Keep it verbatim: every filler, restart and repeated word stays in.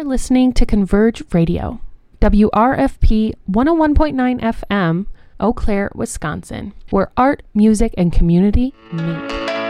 are listening to Converge Radio, W R F P one oh one point nine F M, Eau Claire, Wisconsin, where art, music, and community meet.